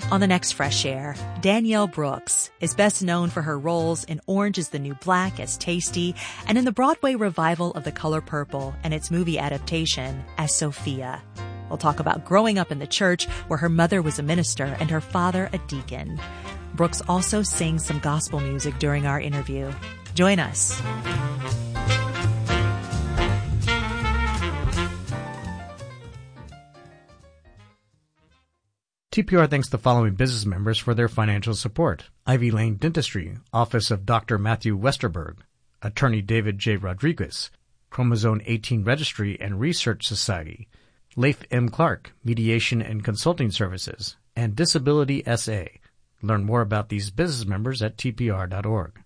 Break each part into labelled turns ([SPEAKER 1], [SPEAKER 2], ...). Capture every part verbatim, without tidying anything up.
[SPEAKER 1] On the next Fresh Air, Danielle Brooks is best known for her roles in Orange is the New Black as Tasty and in the Broadway revival of The Color Purple and its movie adaptation as Sophia. We'll talk about growing up in the church where her mother was a minister and her father a deacon. Brooks also sings some gospel music during our interview. Join us.
[SPEAKER 2] T P R thanks the following business members for their financial support. Ivy Lane Dentistry, Office of Doctor Matthew Westerberg, Attorney David J. Rodriguez, Chromosome eighteen Registry and Research Society, Leif M. Clark, Mediation and Consulting Services, and Disability S A. Learn more about these business members at T P R dot org.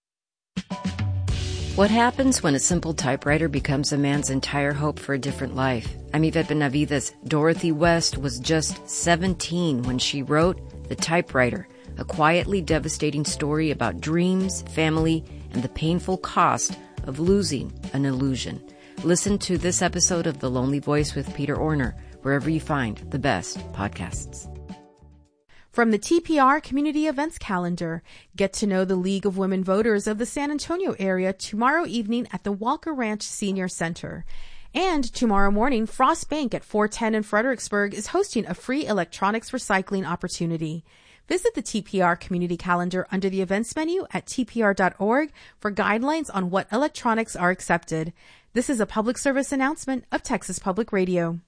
[SPEAKER 3] What happens when a simple typewriter becomes a man's entire hope for a different life? I'm Yvette Benavides. Dorothy West was just seventeen when she wrote The Typewriter, a quietly devastating story about dreams, family, and the painful cost of losing an illusion. Listen to this episode of The Lonely Voice with Peter Orner, wherever you find the best podcasts.
[SPEAKER 4] From the T P R Community Events Calendar, get to know the League of Women Voters of the San Antonio area tomorrow evening at the Walker Ranch Senior Center. And tomorrow morning, Frost Bank at four ten in Fredericksburg is hosting a free electronics recycling opportunity. Visit the T P R Community Calendar under the events menu at T P R dot org for guidelines on what electronics are accepted. This is a public service announcement of Texas Public Radio.